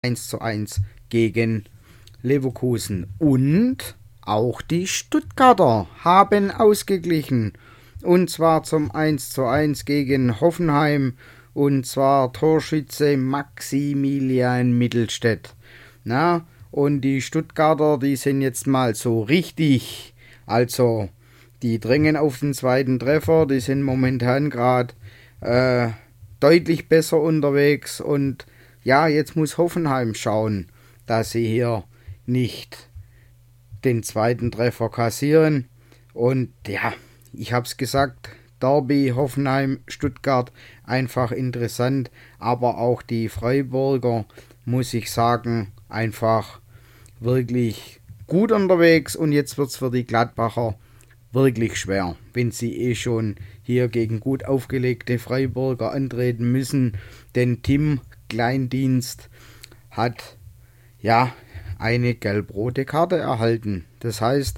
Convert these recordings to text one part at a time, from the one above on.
1:1 gegen Leverkusen. Und auch die Stuttgarter haben ausgeglichen. Und zwar zum 1:1 gegen Hoffenheim. Und zwar Torschütze Maximilian Mittelstädt. Na, und die Stuttgarter, die sind jetzt mal so richtig. Also, die drängen auf den zweiten Treffer. Die sind momentan gerade deutlich besser unterwegs. Und ja, jetzt muss Hoffenheim schauen, dass sie hier nicht den zweiten Treffer kassieren. Und ja, ich habe es gesagt, Derby Hoffenheim-Stuttgart einfach interessant, aber auch die Freiburger, muss ich sagen, einfach wirklich gut unterwegs. Und jetzt wird es für die Gladbacher wirklich schwer, wenn sie schon hier gegen gut aufgelegte Freiburger antreten müssen, denn Tim Kleindienst hat ja eine gelb-rote Karte erhalten. Das heißt,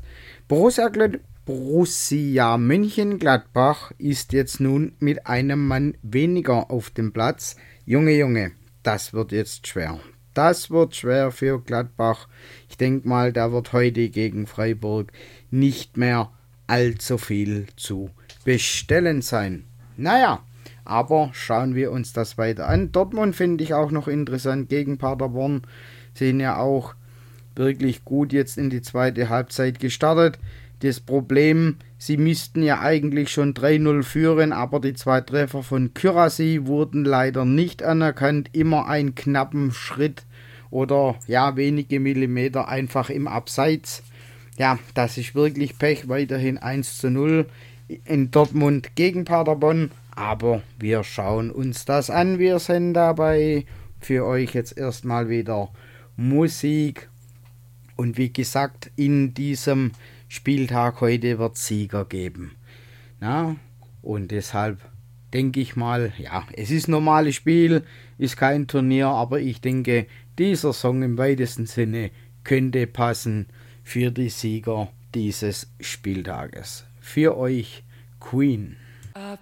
Borussia Mönchengladbach ist jetzt nun mit einem Mann weniger auf dem Platz. Junge, Junge, das wird jetzt schwer. Das wird schwer für Gladbach. Ich denke mal, da wird heute gegen Freiburg nicht mehr allzu viel zu bestellen sein. Naja, aber schauen wir uns das weiter an. Dortmund finde ich auch noch interessant gegen Paderborn. Sind ja auch wirklich gut jetzt in die zweite Halbzeit gestartet. Das Problem, sie müssten ja eigentlich schon 3:0 führen, aber die zwei Treffer von Kyrasi wurden leider nicht anerkannt. Immer einen knappen Schritt oder ja wenige Millimeter einfach im Abseits. Ja, das ist wirklich Pech. Weiterhin 1:0 in Dortmund gegen Paderborn. Aber wir schauen uns das an. Wir sind dabei für euch jetzt erstmal wieder Musik. Und wie gesagt, in diesem Spieltag heute wird Sieger geben. Na, und deshalb denke ich mal, ja, es ist ein normales Spiel, ist kein Turnier, aber ich denke, dieser Song im weitesten Sinne könnte passen für die Sieger dieses Spieltages. Für euch Queen. I